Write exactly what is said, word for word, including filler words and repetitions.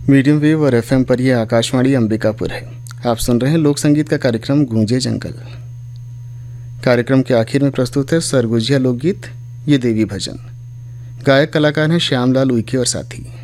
Medium wave और FM पर यह आकाशवाणी अंबिकापुर है। आप सुन रहे हैं लोक संगीत का कार्यक्रम गूंजे जंगल। कार्यक्रम के आखिर में प्रस्तुत है सरगुजिया लोकगीत ये देवी भजन। गायक कलाकार हैं श्यामलाल उइके और साथी।